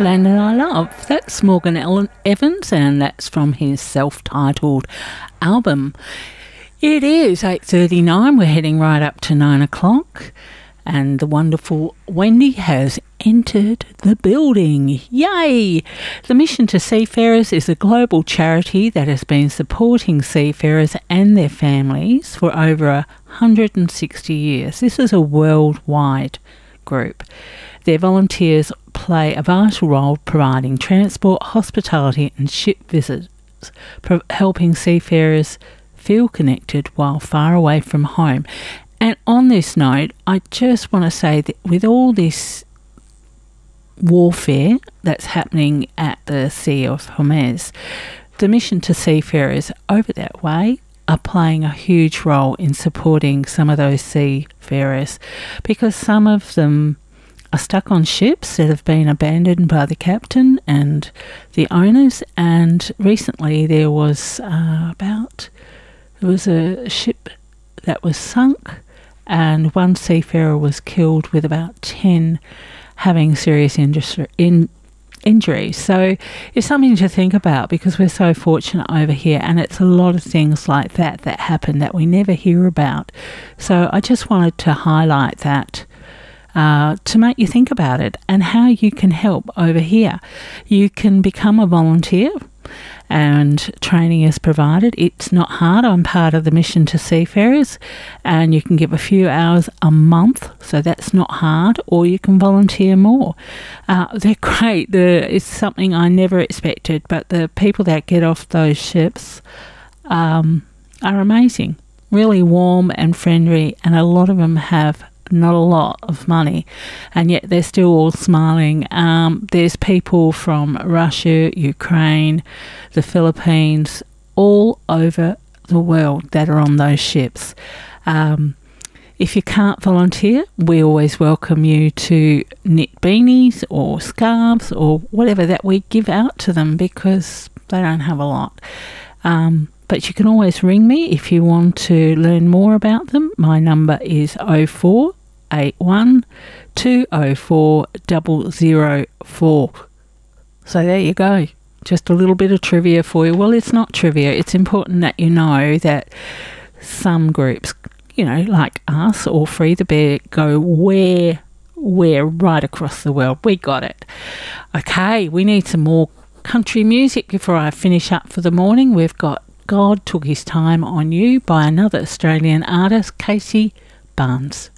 Land That I Love. That's Morgan Evans, and that's from his self-titled album. It is 8:39. We're heading right up to 9 o'clock, and the wonderful Wendy has entered the building. Yay! The Mission to Seafarers is a global charity that has been supporting seafarers and their families for over 160 years. This is a worldwide group. Their volunteers play a vital role providing transport, hospitality and ship visits, helping seafarers feel connected while far away from home. And on this note, I just want to say that with all this warfare that's happening at the Sea of Hormuz, the Mission to Seafarers over that way are playing a huge role in supporting some of those seafarers, because some of them are stuck on ships that have been abandoned by the captain and the owners. And recently there was a ship that was sunk, and one seafarer was killed, with about 10 having serious injuries. So it's something to think about, because we're so fortunate over here, and it's a lot of things like that that happen that we never hear about. So I just wanted to highlight that to make you think about it and how you can help over here. You can become a volunteer, and training is provided. It's not hard. I'm part of the Mission to Seafarers, and you can give a few hours a month, so that's not hard, or you can volunteer more. They're great. It's something I never expected, but the people that get off those ships are amazing, really warm and friendly, and a lot of them have not a lot of money, and yet they're still all smiling. There's people from Russia, Ukraine, the Philippines, all over the world that are on those ships. If you can't volunteer, we always welcome you to knit beanies or scarves or whatever that we give out to them, because they don't have a lot. But you can always ring me if you want to learn more about them. My number is 0481 204 004. So there you go. Just a little bit of trivia for you. Well, it's not trivia. It's important that you know that some groups, like us or Free the Bear, go where right across the world. We got it. Okay, we need some more country music before I finish up for the morning. We've got God Took His Time on You by another Australian artist, Casey Barnes.